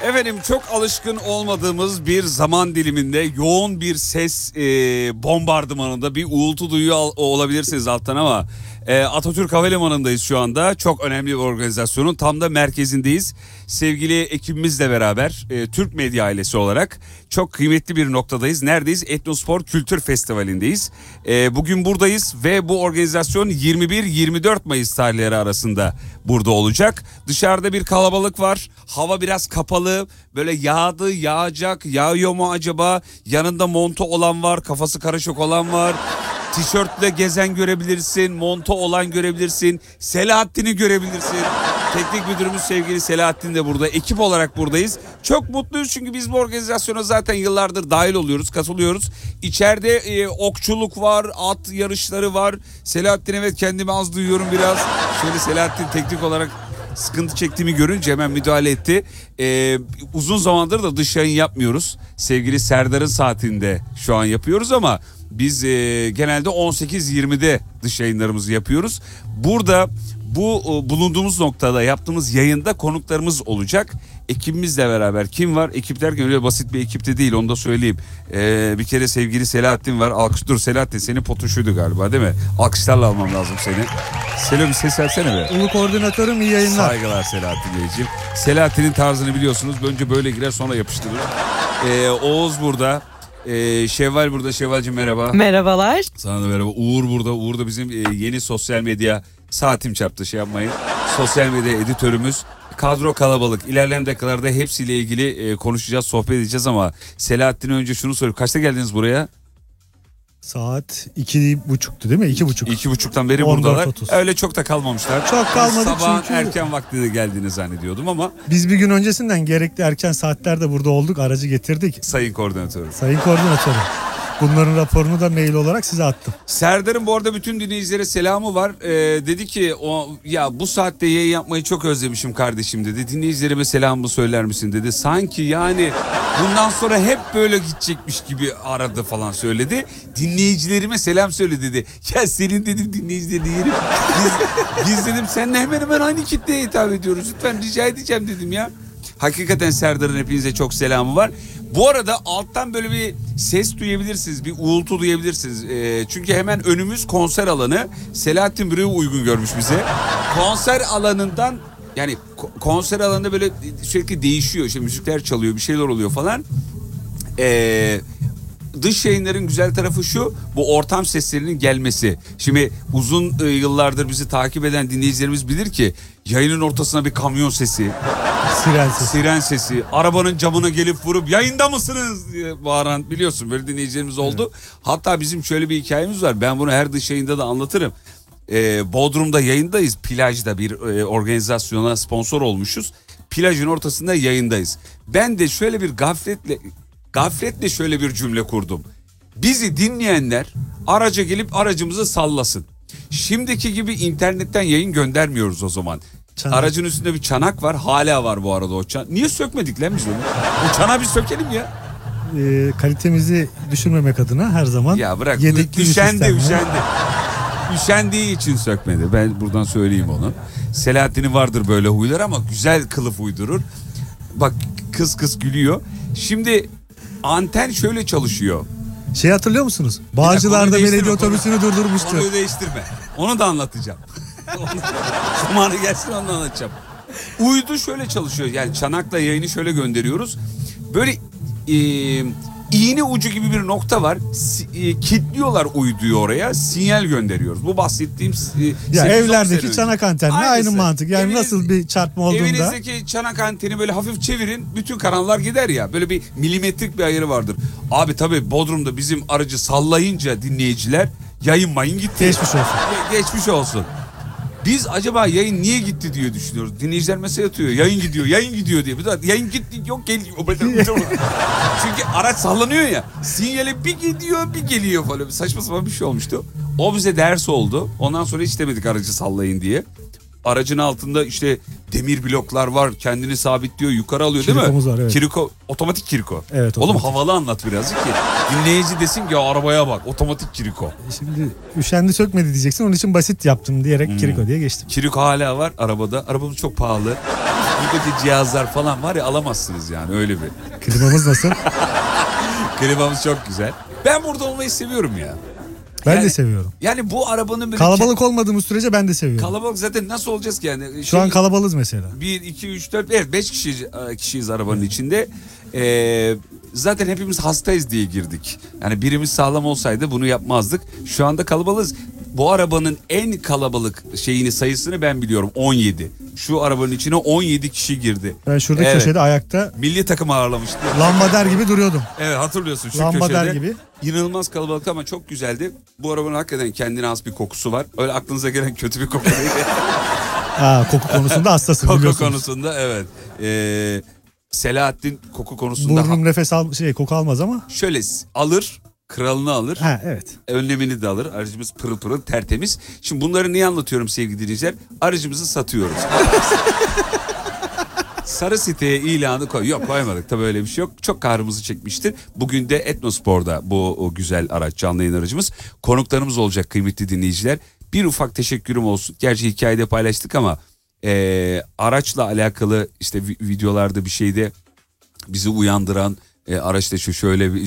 Efendim çok alışkın olmadığımız bir zaman diliminde yoğun bir ses bombardımanında bir uğultu duyuyor olabilirsiniz alttan ama Atatürk Havalimanı'ndayız şu anda. Çok önemli bir organizasyonun tam da merkezindeyiz. Sevgili ekibimizle beraber Türk Medya ailesi olarak çok kıymetli bir noktadayız. Neredeyiz? Etnospor Kültür Festivali'ndeyiz. Bugün buradayız ve bu organizasyon 21-24 Mayıs tarihleri arasında burada olacak. Dışarıda bir kalabalık var. Hava biraz kapalı. Böyle yağdı, yağacak, yağıyor mu acaba? Yanında montu olan var, kafası karışık olan var. Tişörtle gezen görebilirsin, montu olan görebilirsin, Selahattin'i görebilirsin. Teknik müdürümüz sevgili Selahattin de burada. Ekip olarak buradayız. Çok mutluyuz çünkü biz bu organizasyona zaten yıllardır dahil oluyoruz, katılıyoruz. İçeride okçuluk var, at yarışları var. Selahattin, evet, kendimi az duyuyorum biraz. Şöyle Selahattin teknik olarak sıkıntı çektiğimi görünce hemen müdahale etti. Uzun zamandır da dış yayın yapmıyoruz. Sevgili Serdar'ın saatinde şu an yapıyoruz ama biz genelde 18-20'de dış yayınlarımızı yapıyoruz. Burada bu bulunduğumuz noktada yaptığımız yayında konuklarımız olacak. Ekibimizle beraber kim var? Ekip derken öyle basit bir ekip de değil, onu da söyleyeyim. Bir kere sevgili Selahattin var. Alkış, dur Selahattin, senin potuşuydu galiba değil mi? Alkışlarla almam lazım seni. Selam, bir ses versene be. Ulu koordinatörüm, iyi yayınlar. Saygılar Selahattin Beyciğim. Selahattin'in tarzını biliyorsunuz. Önce böyle girer sonra yapıştırır. Oğuz burada. Şevval burada. Şevval'cim merhaba. Merhabalar. Sana da merhaba. Uğur burada. Uğur da bizim yeni sosyal medya, saatim çarptı şey yapmayın. Sosyal medya editörümüz. Kadro kalabalık. İlerleyen dakikalarda hepsiyle ilgili konuşacağız, sohbet edeceğiz ama Selahattin'e önce şunu sorayım. Kaçta geldiniz buraya? Saat 2.30'tu değil mi? 2.30. 2.30'dan beri buradalar. 14.30. Öyle çok da kalmamışlar. Çok kalmadık Sabahın çünkü erken vaktinde geldiğini zannediyordum ama. Biz bir gün öncesinden gerekli erken saatlerde burada olduk. Aracı getirdik. Sayın koordinatörüm. Sayın koordinatörüm. Bunların raporunu da mail olarak size attım. Serdar'ın bu arada bütün dinleyicilere selamı var. Dedi ki ya bu saatte yayın yapmayı çok özlemişim kardeşim dedi. Dinleyicilerime selamımı söyler misin dedi. Sanki yani bundan sonra hep böyle gidecekmiş gibi aradı falan söyledi. Dinleyicilerime selam söyle dedi. Ya senin dedim dinleyicilerini yerim. Biz dedim seninle hemen hemen aynı kitleye hitap ediyoruz. Lütfen rica edeceğim dedim ya. Hakikaten Serdar'ın hepinize çok selamı var. Bu arada alttan böyle bir ses duyabilirsiniz, bir uğultu duyabilirsiniz. Çünkü hemen önümüz konser alanı. Selahattin buraya uygun görmüş bize. Konser alanından, yani konser alanında böyle sürekli değişiyor. İşte müzikler çalıyor, bir şeyler oluyor falan. Dış yayınların güzel tarafı şu, bu ortam seslerinin gelmesi. Şimdi uzun yıllardır bizi takip eden dinleyicilerimiz bilir ki yayının ortasına bir kamyon sesi, siren sesi, arabanın camına gelip vurup yayında mısınız diye bağıran, biliyorsun böyle dinleyicilerimiz oldu. Evet. Hatta bizim şöyle bir hikayemiz var, ben bunu her dış yayında da anlatırım. Bodrum'da yayındayız, plajda bir organizasyona sponsor olmuşuz. Plajın ortasında yayındayız. Ben de şöyle bir gafletle şöyle bir cümle kurdum. Bizi dinleyenler araca gelip aracımızı sallasın. Şimdiki gibi internetten yayın göndermiyoruz o zaman. Çanak. Aracın üstünde bir çanak var. Hala var bu arada o çanak. Niye sökmedik lan biz onu? O çanağı bir sökelim ya. Kalitemizi düşürmemek adına her zaman ya bırak, yedekli üşendiği için sökmedi. Ben buradan söyleyeyim onu. Selahattin'in vardır böyle huylar ama güzel kılıf uydurur. Bak kız gülüyor. Şimdi anten şöyle çalışıyor. Şey hatırlıyor musunuz? Bağcılar'da belediye otobüsünü durdurmuştu. Konuyu değiştirme. Onu da anlatacağım. Zamanı gelsin onu da anlatacağım. Uydu şöyle çalışıyor. Yani çanakla yayını şöyle gönderiyoruz. Böyle iğne ucu gibi bir nokta var. Kilitliyorlar uyduyu oraya. Sinyal gönderiyoruz. Bu bahsettiğim ya evlerdeki çanak antenle aynı mantık. Yani nasıl bir çarpma olduğunda. Evinizdeki çanak anteni böyle hafif çevirin. Bütün kanallar gider ya. Böyle bir milimetrik bir ayarı vardır. Abi tabii Bodrum'da bizim aracı sallayınca dinleyiciler yayın mayın gitti. Geçmiş olsun. Geçmiş olsun. Biz acaba yayın niye gitti diye düşünüyoruz. Dinleyiciler mesaj atıyor. Yayın gidiyor diye. Bir daha yayın gitti yok geliyor. Çünkü araç sallanıyor ya. Sinyali bir gidiyor bir geliyor falan. Saçma sapan bir şey olmuştu. O bize ders oldu. Ondan sonra hiç demedik aracı sallayın diye. Aracın altında işte demir bloklar var. Kendini sabitliyor, yukarı alıyor değil mi? Kirikomuz var, evet. Kiriko, otomatik kiriko. Evet, oğlum otomatik. havalı anlat birazcık ki. Dinleyici desin ki arabaya bak, otomatik kiriko. Şimdi üşendi sökmedi diyeceksin. Onun için basit yaptım diyerek kiriko diye geçtim. Kiriko hala var arabada. Arabamız çok pahalı. buradaki cihazlar falan var ya, alamazsınız yani, öyle bir. Klimamız nasıl? Klimamız çok güzel. Ben burada olmayı seviyorum ya. Ben de seviyorum. Yani bu arabanın... Kalabalık olmadığımız sürece ben de seviyorum. Kalabalık zaten nasıl olacağız ki yani? Şu an kalabalığız mesela. 1, 2, 3, 4, evet 5 kişiyiz arabanın içinde. Zaten hepimiz hastayız diye girdik. Yani birimiz sağlam olsaydı bunu yapmazdık. Şu anda kalabalığız. Bu arabanın en kalabalık sayısını ben biliyorum, 17. Şu arabanın içine 17 kişi girdi. Ben şurada köşede ayakta milli takım ağırlamıştı. Lambader gibi duruyordum. Evet, hatırlıyorsun şu Lambader köşede. gibi. İnanılmaz kalabalık ama çok güzeldi. Bu arabanın hakikaten kendine has bir kokusu var. Öyle aklınıza gelen kötü bir koku değil. Koku konusunda hassasın koku biliyorsunuz. konusunda evet. Selahattin koku konusunda... Burnum nefes koku almaz ama. Şöyle alır, kralını alır. Evet. Önlemini de alır. Aracımız pırıl pırıl tertemiz. Şimdi bunları niye anlatıyorum sevgili dinleyiciler? Aracımızı satıyoruz. Sarı siteye ilanı yok, koymadık tabii, öyle bir şey yok. Çok kahrımızı çekmiştir. Bugün de Etnospor'da bu o güzel araç, canlı yayın aracımız. Konuklarımız olacak kıymetli dinleyiciler. Bir ufak teşekkürüm olsun. Gerçi hikayede paylaştık ama araçla alakalı işte videolarda bir şeyde bizi uyandıran araçta şöyle bir